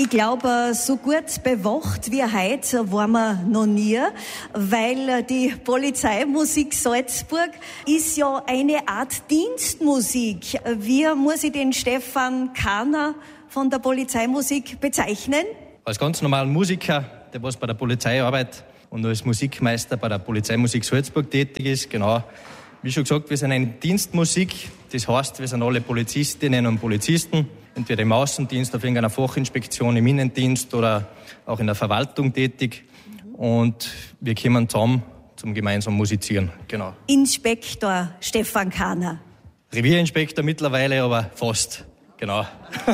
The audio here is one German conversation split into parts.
Ich glaube, so gut bewacht wie heute waren wir noch nie, weil die Polizeimusik Salzburg ist ja eine Art Dienstmusik. Wie muss ich den Stefan Kahner von der Polizeimusik bezeichnen? Als ganz normalen Musiker, der was bei der Polizei arbeitet und als Musikmeister bei der Polizeimusik Salzburg tätig ist, genau. Wie schon gesagt, wir sind eine Dienstmusik. Das heißt, wir sind alle Polizistinnen und Polizisten, entweder im Außendienst, auf irgendeiner Fachinspektion, im Innendienst oder auch in der Verwaltung tätig. Und wir kommen zusammen zum gemeinsamen Musizieren. Genau. Inspektor Stefan Kahner. Revierinspektor mittlerweile, aber fast. Genau.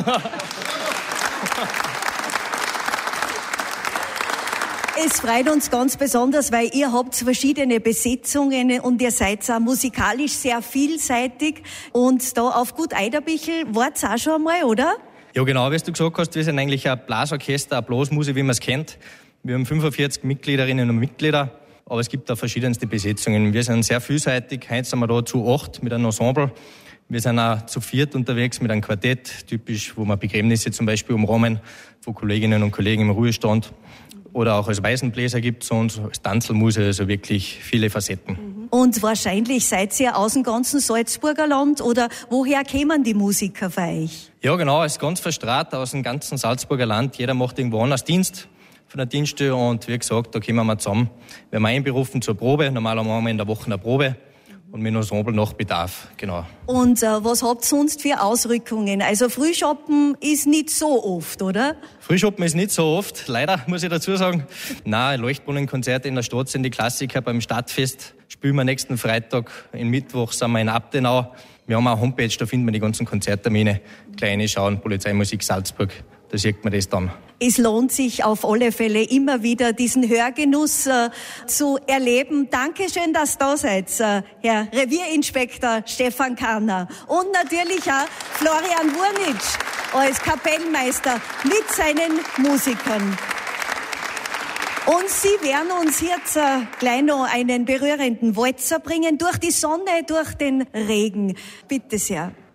Es freut uns ganz besonders, weil ihr habt verschiedene Besetzungen und ihr seid auch musikalisch sehr vielseitig. Und da auf Gut Eiderbichel wart's auch schon einmal, oder? Ja, genau, wie du gesagt hast, wir sind eigentlich ein Blasorchester, eine Blasmusik, wie man es kennt. Wir haben 45 Mitgliederinnen und Mitglieder, aber es gibt auch verschiedenste Besetzungen. Wir sind sehr vielseitig. Heute sind wir da zu 8 mit einem Ensemble. Wir sind auch zu 4 unterwegs mit einem Quartett, typisch, wo wir Begräbnisse zum Beispiel umrahmen, von Kolleginnen und Kollegen im Ruhestand. Oder auch als Weisenbläser gibt es uns, als Tanzelmuse, also wirklich viele Facetten. Und wahrscheinlich seid ihr aus dem ganzen Salzburger Land oder woher kämen die Musiker für euch? Ja genau, es ist ganz verstrahlt aus dem ganzen Salzburger Land. Jeder macht irgendwo anders Dienst von der Dienststelle und wie gesagt, da kommen wir zusammen. Wir haben einberufen zur Probe, normalerweise haben wir in der Woche eine Probe. Und mit dem Ensemble nach Bedarf, genau. Und was habt ihr sonst für Ausrückungen? Also Frühschoppen ist nicht so oft, oder? Frühschoppen ist nicht so oft, leider, muss ich dazu sagen. Nein, Leuchtbrunnenkonzerte in der Stadt sind die Klassiker. Beim Stadtfest spielen wir nächsten Freitag, in Mittwoch sind wir in Abtenau. Wir haben auch eine Homepage, da finden wir die ganzen Konzerttermine. Kleine schauen, Polizeimusik Salzburg, da sieht man das dann. Es lohnt sich auf alle Fälle immer wieder, diesen Hörgenuss zu erleben. Dankeschön, dass ihr da seid, Herr Revierinspektor Stefan Kahner. Und natürlich auch Florian Wurnitsch als Kapellmeister mit seinen Musikern. Und Sie werden uns jetzt gleich noch einen berührenden Walzer bringen, durch die Sonne, durch den Regen. Bitte sehr.